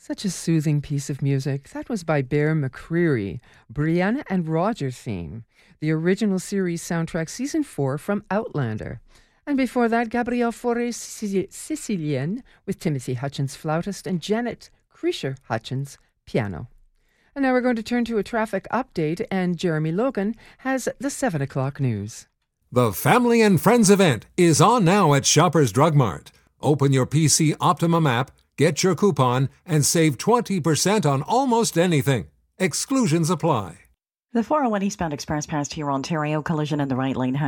Such a soothing piece of music. That was by Bear McCreary, Brianna and Roger theme, the original series soundtrack season 4 from Outlander. And before that, Gabrielle Fauré Sicilienne with Timothy Hutchins flautist and Janet Kreischer Hutchins piano. And now we're going to turn to a traffic update, and Jeremy Logan has the 7 o'clock news. The Family and Friends event is on now at Shoppers Drug Mart. Open your PC Optimum app, get your coupon, and save 20% on almost anything. Exclusions apply. The 401 eastbound express past here, Ontario, collision in the right lane.